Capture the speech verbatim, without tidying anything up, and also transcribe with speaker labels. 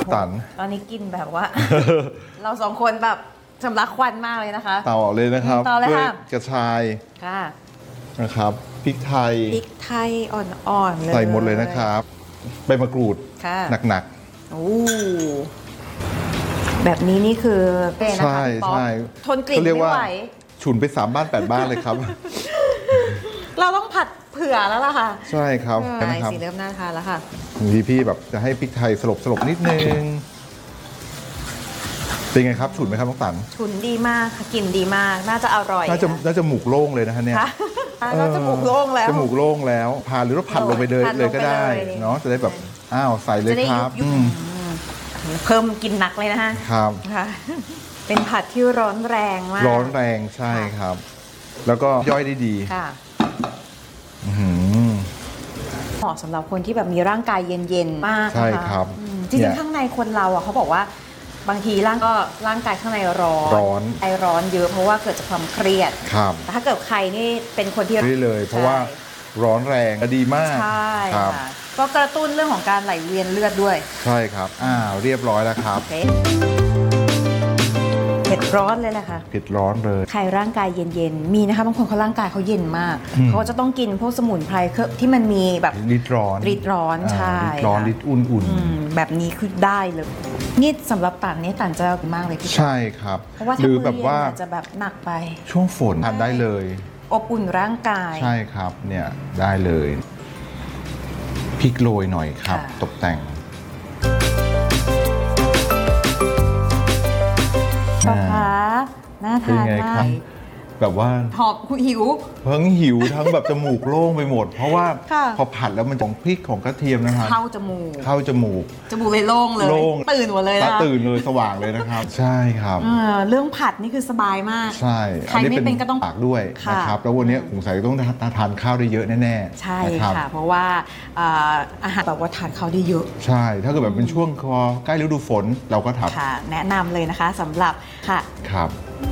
Speaker 1: ตัน
Speaker 2: ตอนนี้กินแบบว่า เราสองคนแบบสำลักควันมากเลยนะคะ
Speaker 1: ต่อเลยนะครับ
Speaker 2: ต่อเลย
Speaker 1: ด้วย
Speaker 2: ค่ะ
Speaker 1: กระชาย
Speaker 2: ค่ะ
Speaker 1: นะครับพริกไทย
Speaker 2: พริกไทยอ่อนๆเลย
Speaker 1: ใส่หมดเลยนะครับใบมะกรูด
Speaker 2: ค่ะ
Speaker 1: หนัก
Speaker 2: โอ้แบบนี้นี่คือเป้นะคะ
Speaker 1: ใช่
Speaker 2: พี่ป๊อป
Speaker 1: ใช่
Speaker 2: ทนกลิ่น
Speaker 1: เขาเรียก
Speaker 2: ไม่
Speaker 1: ว่า
Speaker 2: ไหว
Speaker 1: ๆฉุนไปสามบ้านแปดบ้านเลยครับ
Speaker 2: เราต้องผัดเผื่อแล้วล่ะค่ะ
Speaker 1: ใช่ครับ
Speaker 2: ใช่
Speaker 1: นะครับ
Speaker 2: สีเริ่มน่าทานแล้วค่ะ
Speaker 1: บางทีพี่แบบจะให้พริกไทยสลบสลบนิดนึงเป็นไงครับฉุนไหมครับน้องตัน
Speaker 2: ฉุนดีมากค่ะกลิ่นดีมากน่าจะอร่อย
Speaker 1: น่าจะ
Speaker 2: ค่
Speaker 1: น่าจะหมูกโล่งเลยนะฮะเนี่ย
Speaker 2: ค่ะน่าจะหมูกโล่งแล้ว
Speaker 1: จมูกโล่งแล้วผ่านหรือว่าผัดลงไปเลย
Speaker 2: ผัดลง
Speaker 1: เลยก็ได้
Speaker 2: ไปเลย
Speaker 1: เนาะจะได้แบบอ้าวใส่เลย
Speaker 2: จะได้
Speaker 1: ครับ
Speaker 2: ยุบ
Speaker 1: อืม
Speaker 2: เพิ่มกินหนักเลยนะฮะ
Speaker 1: ครับ
Speaker 2: ค่ะ เป็นผัดที่ร้อนแรงมาก
Speaker 1: ร้อนแรงใช่ครับ แล้วก็ย่อยได้ดี
Speaker 2: ค่ะ
Speaker 1: อื้อหือ
Speaker 2: เหมาะสำหรับคนที่แบบมีร่างกายเย็นๆมากนะะ
Speaker 1: ใช่ครับ
Speaker 2: อืมจ
Speaker 1: เนี่
Speaker 2: ริง
Speaker 1: ย
Speaker 2: ๆข้างในคนเราอ่ะเขาบอกว่าบางทีร่างก็ร่างกายข้างในร้อน
Speaker 1: ร้อน
Speaker 2: ไอร้อนเยอะเพราะว่าเกิดจากความเครียด
Speaker 1: ครับ
Speaker 2: แต่ถ้าเกิดใครนี่เป็นคนที่
Speaker 1: นี่เลย เพราะว่าร้อนแรงดีมาก
Speaker 2: ใช่
Speaker 1: ครับ
Speaker 2: ค่ะก็กระตุ้นเรื่องของการไหลเวียนเลือดด้วย
Speaker 1: ใช่ครับอ้าวเรียบร้อยแล้วครับ
Speaker 2: โอเคเผ็ดร้อนเลยแหละค่ะ
Speaker 1: เผ็ดร้อนเลย
Speaker 2: ใครร่างกายเย็นๆมีนะคะบางคนเขาร่างกายเขาเย็นมาก
Speaker 1: อืม
Speaker 2: เขาจะต้องกินพวกสมุนไพรที่มันมีแบบ
Speaker 1: ริดร้อน
Speaker 2: ริดร้อนใช่
Speaker 1: าริดร้อน
Speaker 2: ค่ะ
Speaker 1: ริดอุ่น
Speaker 2: อืมแบบนี้คือได้เลยนี่สำหรับต่างนี่ต่างจะมากเลยพี่
Speaker 1: ๆใช่ครับ
Speaker 2: เพราะว่า
Speaker 1: ห
Speaker 2: ถ้า
Speaker 1: รือ
Speaker 2: มื้อ
Speaker 1: แบบ
Speaker 2: เย็น
Speaker 1: ว่า
Speaker 2: อาจจะแบบหนักไป
Speaker 1: ช่วงฝนทานได้เลย
Speaker 2: อบอุ่นร่างกาย
Speaker 1: ใช่ครับเนี่ยได้เลยพริกโรยหน่อยครับ
Speaker 2: ค่ะ
Speaker 1: ตกแต่ง
Speaker 2: ปะคะน่า
Speaker 1: เป็น
Speaker 2: ทาน
Speaker 1: ไง
Speaker 2: มา
Speaker 1: ครับ
Speaker 2: ก
Speaker 1: แบบว่า
Speaker 2: หอบหิว
Speaker 1: ทั้งหิวทั้งแบบจมูกโล่งไปหมด เพราะว่า
Speaker 2: ค่ะ
Speaker 1: พอผัดแล้วมันของพริกของกระเทียมนะครับ
Speaker 2: เข้าจมูก
Speaker 1: เข้าจมูก
Speaker 2: จมูกเลยโล่งเลย
Speaker 1: โล่ง
Speaker 2: ตื่นหมดเลย
Speaker 1: ตา
Speaker 2: นะ
Speaker 1: ตื่นเลยสว่างเลยนะครับ ใช่ครับ
Speaker 2: เออเรื่องผัดนี่คือสบายมาก
Speaker 1: ใช่
Speaker 2: ใครไม่เป็นก็ต้อง
Speaker 1: ปากด้วย
Speaker 2: ค่ะ
Speaker 1: นะครับแล้ววันนี้สงสัยต้องทานข้าวได้เยอะแน่ๆ
Speaker 2: ใช่
Speaker 1: นะครับ
Speaker 2: ค่ะ เพราะว่าอ่าอาหารแบบว่าทานเขาได้เยอะ
Speaker 1: ใช่ ถ้าเกิดแบบเป็นช่วงคอใกล้ฤดูฝนเราก็ทำ
Speaker 2: ค่ะ แนะนำเลยนะคะสำหรับค่ะ
Speaker 1: ครับ